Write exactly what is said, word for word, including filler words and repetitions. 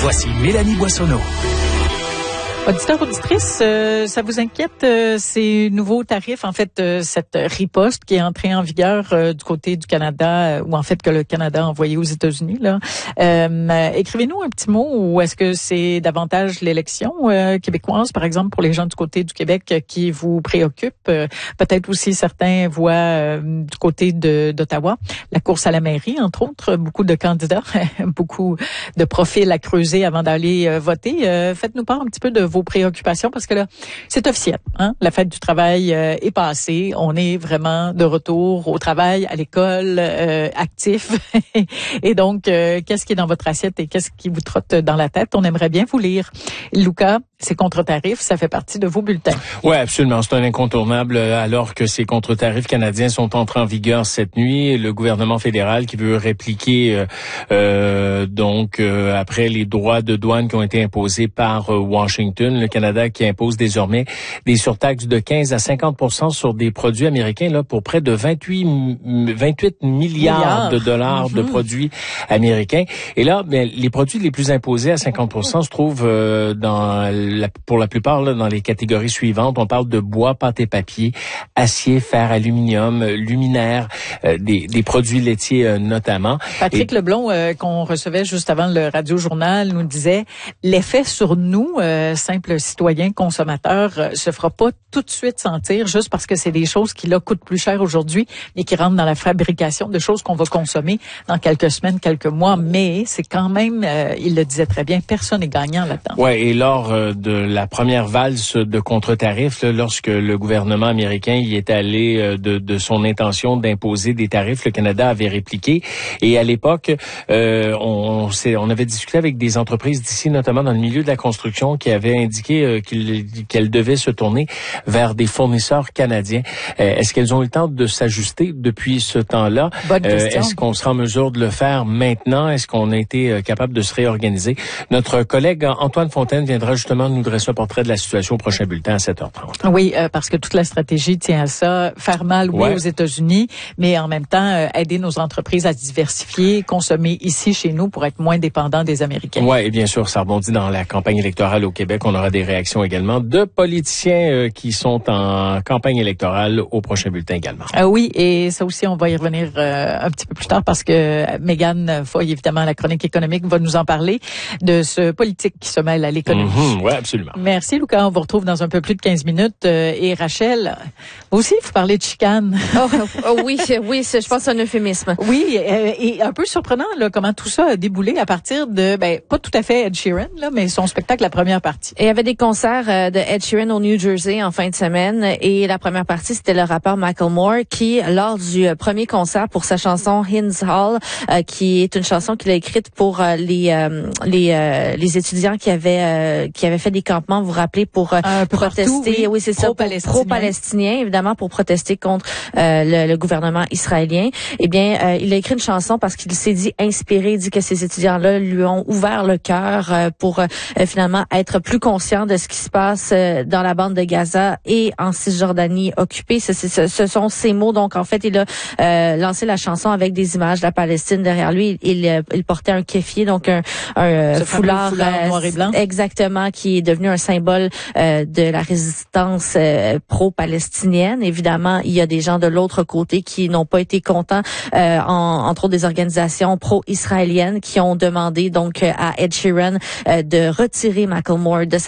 Voici Mélanie Boissonneau. Auditeurs, auditrices, euh, ça vous inquiète euh, ces nouveaux tarifs, en fait, euh, cette riposte qui est entrée en vigueur euh, du côté du Canada, euh, ou en fait que le Canada a envoyé aux États-Unis, là. Euh, écrivez-nous un petit mot, ou est-ce que c'est davantage l'élection euh, québécoise, par exemple, pour les gens du côté du Québec euh, qui vous préoccupe? Euh, peut-être aussi certains voient euh, du côté de, d'Ottawa la course à la mairie, entre autres, beaucoup de candidats, beaucoup de profils à creuser avant d'aller euh, voter. Euh, faites-nous part un petit peu de vos préoccupations, parce que là, c'est officiel. Hein? La fête du travail euh, est passée. On est vraiment de retour au travail, à l'école, euh, actif. Et donc, euh, qu'est-ce qui est dans votre assiette et qu'est-ce qui vous trotte dans la tête? On aimerait bien vous lire. Luca, ces contre-tarifs, ça fait partie de vos bulletins. Oui, absolument. C'est un incontournable alors que ces contre-tarifs canadiens sont entrés en vigueur cette nuit. Le gouvernement fédéral qui veut répliquer euh, euh, donc euh, après les droits de douane qui ont été imposés par euh, Washington, le Canada qui impose désormais des surtaxes de quinze à cinquante pour cent sur des produits américains là pour près de vingt-huit milliards de dollars mm-hmm. de produits américains. Et là, ben, les produits les plus imposés à cinquante pour cent se trouvent euh, dans la, pour la plupart là, dans les catégories suivantes. On parle de bois, pâte et papier, acier, fer, aluminium, luminaire, euh, des, des produits laitiers euh, notamment. Patrick et... Leblond, euh, qu'on recevait juste avant le Radio-Journal, nous disait l'effet sur nous, euh, simples citoyens consommateurs, euh, se fera pas tout de suite sentir juste parce que c'est des choses qui là coûtent plus cher aujourd'hui, mais qui rentrent dans la fabrication de choses qu'on va consommer dans quelques semaines, quelques mois. Mais c'est quand même, euh, il le disait très bien, personne n'est gagnant là-dedans. Ouais, et lors euh, de la première valse de contre-tarifs, là, lorsque le gouvernement américain y est allé euh, de, de son intention d'imposer des tarifs, le Canada avait répliqué. Et à l'époque, euh, on, on, on avait discuté avec des entreprises d'ici, notamment dans le milieu de la construction, qui avaient indiqué euh, qu'il, qu'elles devaient se tourner vers des fournisseurs canadiens. Euh, est-ce qu'elles ont eu le temps de s'ajuster depuis ce temps-là? Bonne euh, question. Est-ce qu'on sera en mesure de le faire maintenant? Est-ce qu'on a été euh, capable de se réorganiser? Notre collègue Antoine Fontaine viendra justement nous dresser un portrait de la situation au prochain bulletin à sept heures trente. Oui, euh, parce que toute la stratégie tient à ça. Faire mal, oui, ouais. aux États-Unis, mais en même temps, euh, aider nos entreprises à se diversifier, consommer ici, chez nous, pour être moins dépendants des Américains. Oui, et bien sûr, ça rebondit dans la campagne électorale au Québec. On aura des réactions également de politiciens euh, qui sont en campagne électorale au prochain bulletin également. Euh, oui, et ça aussi, on va y revenir euh, un petit peu plus tard parce que Mégane Foy, évidemment, à la chronique économique, va nous en parler de ce politique qui se mêle à l'économie. Mm-hmm, oui, absolument. Merci, Lucas. On vous retrouve dans un peu plus de quinze minutes. Euh, et Rachel, vous aussi, vous parlez de chicane. Oh, oh oui, oui, je pense que c'est un euphémisme. Oui, euh, et un peu surprenant, là, comment tout ça a déboulé à partir de, ben, pas tout à fait Ed Sheeran, là, mais son spectacle, la première partie. Et il y avait des concerts euh, de Ed Sheeran au New Jersey en fin de semaine, et la première partie, c'était le rappeur Michael Moore qui, lors du euh, premier concert pour sa chanson Hins Hall, euh, qui est une chanson qu'il a écrite pour euh, les euh, les euh, les étudiants qui avaient euh, qui avaient fait des campements, vous vous rappelez, pour euh, protester, partout, oui, oui c'est ça, pro-palestinien. pro-palestinien, évidemment, pour protester contre euh, le, le gouvernement israélien. Eh bien, euh, il a écrit une chanson parce qu'il s'est dit inspiré, il dit que ces étudiants-là lui ont ouvert le cœur euh, pour euh, finalement être plus conscient de ce qui se passe euh, dans la bande de Gaza et en Cisjordanie occupée. Ce, ce, ce sont ses mots. Donc, en fait, il a euh, lancé la chanson avec des images de la Palestine derrière lui. Il, il, il portait un kéfier, donc un, un foulard, foulard euh, noir et blanc. Exactement, qui est devenu un symbole euh, de la résistance euh, pro-palestinienne. Évidemment, il y a des gens de l'autre côté qui n'ont pas été contents, euh, en, entre autres des organisations pro-israéliennes qui ont demandé donc à Ed Sheeran euh, de retirer Michael Moore de sa